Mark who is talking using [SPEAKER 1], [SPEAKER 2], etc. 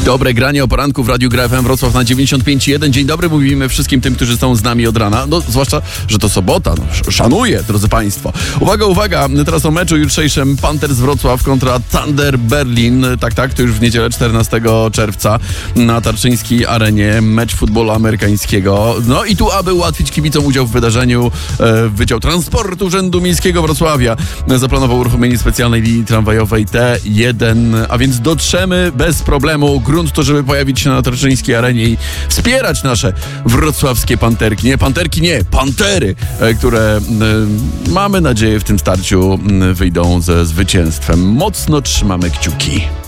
[SPEAKER 1] Dobre granie o poranku w Radiu Gra FM Wrocław na 95,1. Dzień dobry, mówimy wszystkim tym, którzy są z nami od rana. No, zwłaszcza, że to sobota. No, szanuję, drodzy Państwo. Uwaga, teraz o meczu jutrzejszym Panthers Wrocław kontra Thunder Berlin. Tak, to już w niedzielę 14 czerwca na Tarczyńskiej Arenie. Mecz futbolu amerykańskiego. No i tu, aby ułatwić kibicom udział w wydarzeniu, Wydział Transportu Urzędu Miejskiego Wrocławia zaplanował uruchomienie specjalnej linii tramwajowej T1, a więc dotrzemy bez problemu. Grunt to, żeby pojawić się na Tarczyńskiej Arenie i wspierać nasze wrocławskie panterki. Nie panterki, nie, pantery, które mamy nadzieję w tym starciu wyjdą ze zwycięstwem. Mocno trzymamy kciuki.